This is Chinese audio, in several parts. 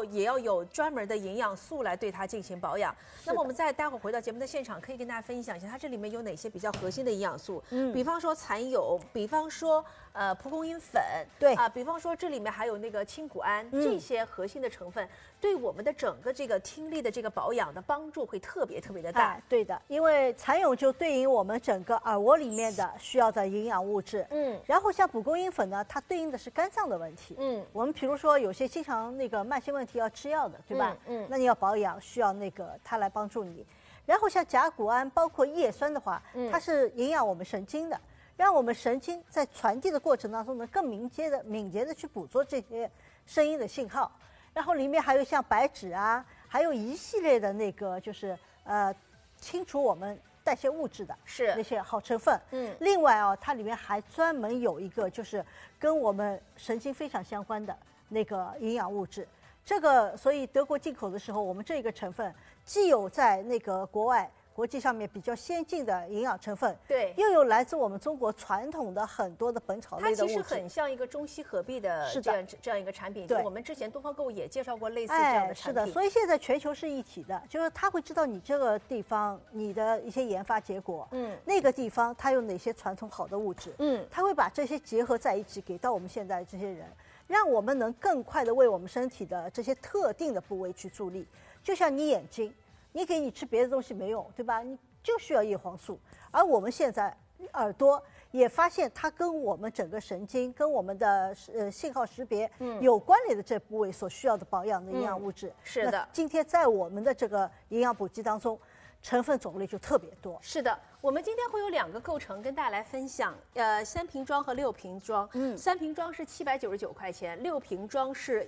后也要有专门的营养素来对它进行保养。那么我们再待会儿回到节目的现场，可以跟大家分享一下它这里面有哪些比较核心的营养素。比方说蚕蛹，比方说蒲公英粉， 对比方说这里面还有那个清谷胺，这些核心的成分对我们的整个这个听力的这个保养的帮助会特别的大。 对的，因为蚕蛹就对应我们整个耳蜗里面的需要的营养物质。然后像蒲公英粉呢，它对应的是肝脏的问题。我们比如说有些经常那个慢性问题要吃药的，对吧？那你要保养，需要那个它来帮助你。然后像甲钴胺，包括叶酸的话，它是营养我们神经的，让我们神经在传递的过程当中呢，更敏捷的去捕捉这些声音的信号。然后里面还有像白芷啊，还有一系列的那个就是清除我们代谢物质的那些好成分。另外它里面还专门有一个就是跟我们神经非常相关的那个营养物质。这个所以德国进口的时候，我们这个成分既有在那个国际上面比较先进的营养成分， 对， 又有来自我们中国传统的很多的本草类的物质。 它其实很像一个中西合璧的这样一个产品。 对， 我们之前东方购物也介绍过类似这样的产品。 是的，所以现在全球是一体的，就是他会知道你这个地方你的一些研发结果，那个地方它有哪些传统好的物质，他会把这些结合在一起给到我们现在的这些人，让我们能更快的为我们身体的这些特定的部位去助力。就像你眼睛，你给你吃别的东西没用，对吧？你就需要叶黄素。而我们现在耳朵也发现它跟我们整个神经、跟我们的信号识别有关联的这部位所需要的保养的营养物质。 是的， 今天在我们的这个营养补剂当中，成分种类就特别多。 是的，我们今天会有2个构成跟大家来分享，3瓶装和6瓶装。3瓶装是799块钱，6瓶装是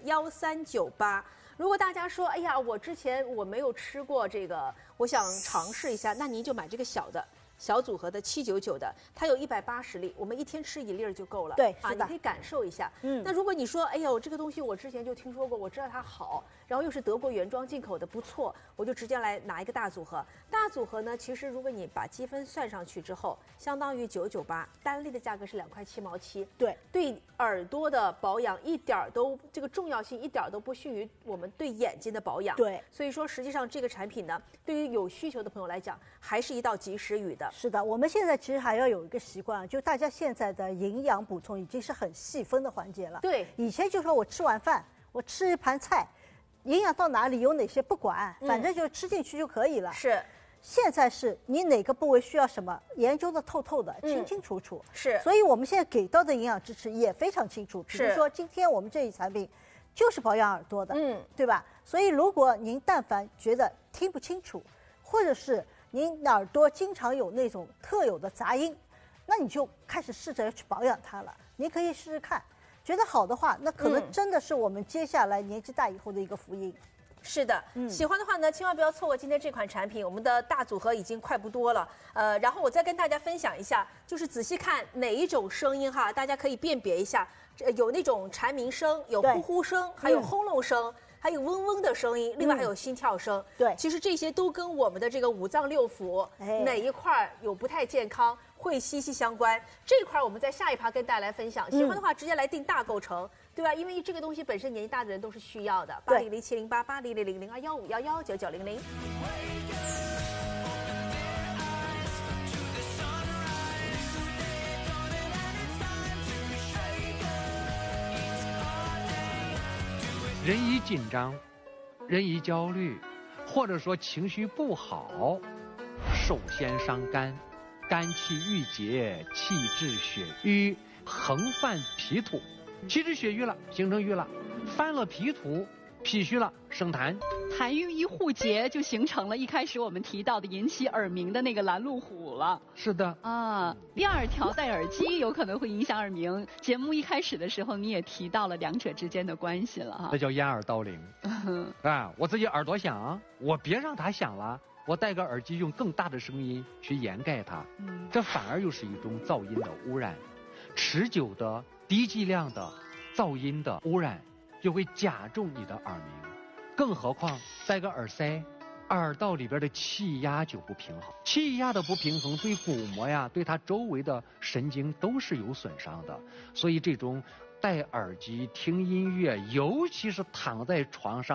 1398。如果大家说，哎呀，我之前我没有吃过这个，我想尝试一下，那您就买这个小组合的799的，它有180粒，我们一天吃1粒就够了。 对，是的， 你可以感受一下。那如果你说，哎呦，这个东西我之前就听说过，我知道它好，然后又是德国原装进口的，不错，我就直接来拿一个大组合。大组合呢，其实如果你把积分算上去之后，相当于998，单粒的价格是2块7毛7。 对， 对耳朵的保养一点都这个重要性一点都不逊于我们对眼睛的保养。 对， 所以说实际上这个产品呢，对于有需求的朋友来讲，还是一道及时雨的。 是的，我们现在其实还要有一个习惯，就大家现在的营养补充已经是很细分的环节了。 对， 以前就说我吃完饭，我吃一盘菜，营养到哪里有哪些不管，反正就吃进去就可以了。 是。 现在是你哪个部位需要什么，研究的透透的，清清楚楚。 是。 所以我们现在给到的营养支持也非常清楚。比如说今天我们这一产品就是保养耳朵的，对吧？所以如果您但凡觉得听不清楚，或者是您耳朵经常有那种特有的杂音，那你就开始试着要去保养它了。您可以试试看，觉得好的话，那可能真的是我们接下来年纪大以后的一个福音。 是的，喜欢的话呢，千万不要错过今天这款产品。我们的大组合已经快不多了，然后我再跟大家分享一下，就是仔细看哪一种声音哈，大家可以辨别一下，有那种蝉鸣声，有呼呼声，还有轰隆声。还有嗡嗡的声音，另外还有心跳声。 对， 其实这些都跟我们的这个五脏六腑哪一块有不太健康会息息相关。这块我们在下一趴跟大家来分享。喜欢的话直接来订大构成，对吧？因为这个东西本身年纪大的人都是需要的。80070880000215119990。 人一紧张，人一焦虑，或者说情绪不好，首先伤肝，肝气郁结，气滞血瘀，横犯脾土，气滞血瘀了，形成瘀了，犯了脾土，脾虚了，生痰。 痰瘀一互结，就形成了一开始我们提到的引起耳鸣的那个拦路虎了。 是的啊，第二条戴耳机有可能会影响耳鸣。节目一开始的时候你也提到了两者之间的关系了哈。 这叫掩耳盗铃。我自己耳朵响，我别让它响了，我戴个耳机用更大的声音去掩盖它，这反而又是一种噪音的污染。持久的低剂量的噪音的污染就会加重你的耳鸣。更何况戴个耳塞，耳道里边的气压就不平衡，气压的不平衡对鼓膜呀，对它周围的神经都是有损伤的。所以这种戴耳机听音乐，尤其是躺在床上